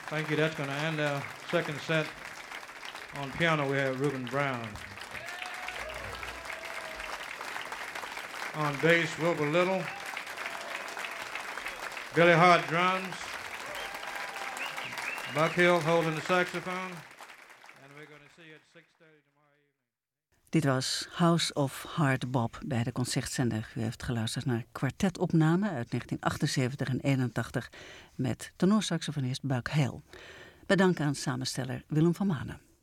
Thank you. That's going to end our second set. On piano, we have Reuben Brown. On bass, Wilbur Little. Billy Hart drums. Buck Hill holding the saxophone. And we're going to see you at 6:30 tomorrow evening. Dit was House of Hard Bop bij de Concertzender. U heeft geluisterd naar kwartetopname uit 1978 en 81 met tenorsaxofonist Buck Hill. Bedankt aan samensteller Willem van Manen.